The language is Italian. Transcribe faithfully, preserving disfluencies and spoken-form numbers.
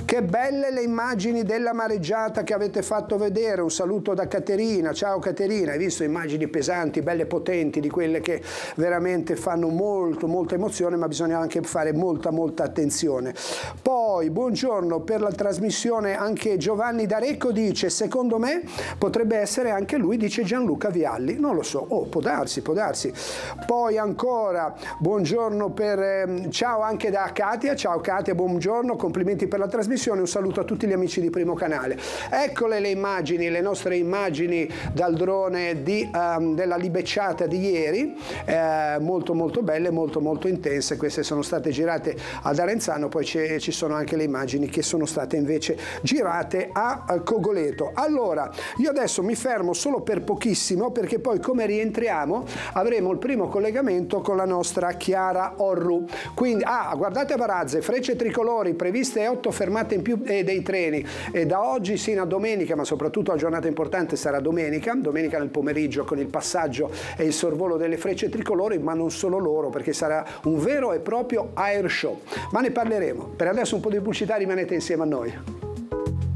Che belle le immagini della mareggiata che avete fatto vedere, un saluto da Caterina. Ciao Caterina, hai visto immagini pesanti, belle potenti, di quelle che veramente fanno molto molta emozione, ma bisogna anche fare molta molta attenzione. Poi buongiorno, per la trasmissione anche Giovanni D'Arecco dice: secondo me potrebbe essere anche lui, dice Gianluca Vialli, non lo so, oh, può darsi, può darsi. Poi ancora buongiorno per eh, ciao anche da Katia, ciao Katia, buongiorno, complimenti per la trasmissione, un saluto a tutti gli amici di Primo Canale. Eccole le immagini, le nostre immagini dal drone di, um, della libecciata di ieri, eh, molto molto belle, molto molto intense. Queste sono state girate ad Arenzano, poi ci sono anche le immagini che sono state invece girate a, a Cogoleto. Allora, io adesso mi fermo solo per pochissimo, perché poi come rientriamo avremo il primo collegamento con la nostra Chiara Orru. Quindi, ah, guardate a Varazze, frecce tricolori, previste otto fermate in più eh, dei treni, e da oggi sino a domenica, ma soprattutto la giornata importante sarà domenica, domenica nel pomeriggio, con il passaggio e il sorvolo delle frecce tricolori, ma non solo loro, perché sarà un vero e proprio air show. Ma ne parleremo. Per adesso un po' di pubblicità, rimanete insieme a noi.